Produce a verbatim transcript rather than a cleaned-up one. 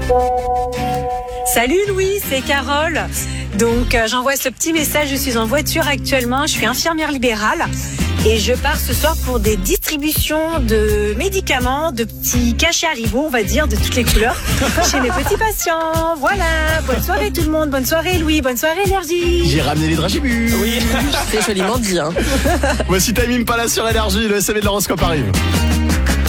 Salut Louis, c'est Carole. Donc euh, j'envoie ce petit message, je suis en voiture actuellement, je suis infirmière libérale et je pars ce soir pour des distributions de médicaments, de petits cachets Haribo, on va dire, de toutes les couleurs, chez mes petits patients. Voilà, bonne soirée tout le monde, bonne soirée Louis, bonne soirée Énergie. J'ai ramené les dragibus. Oui, c'est joliment dit. Hein. Voici Time Impala sur Énergie, le S M V de l'horoscope arrive.